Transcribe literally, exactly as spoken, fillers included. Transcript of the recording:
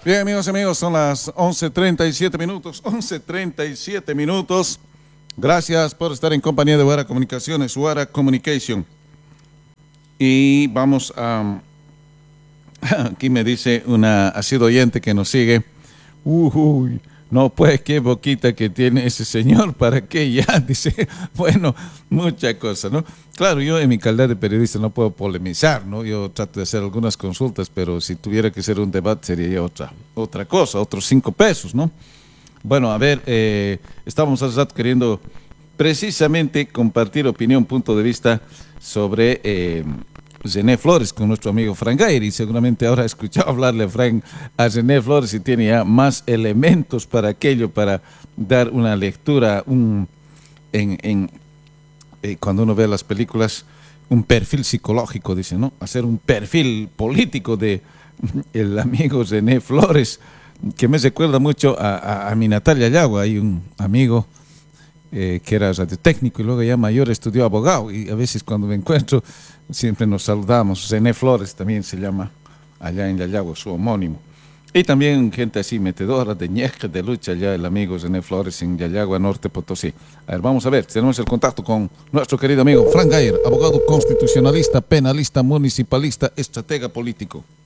Bien, amigos y amigos, son las once treinta y siete minutos, once treinta y siete minutos. Gracias por estar en compañía de Wara Comunicaciones, Wara Communication. Y vamos a... Aquí me dice una asiduo oyente que nos sigue. Uy, no, pues qué boquita que tiene ese señor, ¿para qué ya? Dice, bueno, mucha cosa, ¿no? Claro, yo en mi calidad de periodista no puedo polemizar, ¿no? Yo trato de hacer algunas consultas, pero si tuviera que ser un debate sería ya otra, otra cosa, otros cinco pesos, ¿no? Bueno, a ver, eh, estábamos hace rato queriendo precisamente compartir opinión, punto de vista sobre... Eh, René Flores con nuestro amigo Frank Gair, y seguramente ahora ha escuchado hablarle a Frank, a René Flores, y tiene ya más elementos para aquello, para dar una lectura, un, en, en, eh, cuando uno ve las películas, un perfil psicológico, dice, ¿no? Hacer un perfil político de el amigo René Flores, que me recuerda mucho a, a, a mi Natalia Yagua. Hay un amigo eh, que era radiotécnico y luego ya mayor estudió abogado, y a veces cuando me encuentro siempre nos saludamos. René Flores también se llama allá en Yayagua, su homónimo. Y también gente así metedora de ñeje, de lucha, allá el amigo René Flores en Yayagua, Norte Potosí. A ver, vamos a ver, tenemos el contacto con nuestro querido amigo Frank Gair, abogado constitucionalista, penalista, municipalista, estratega político.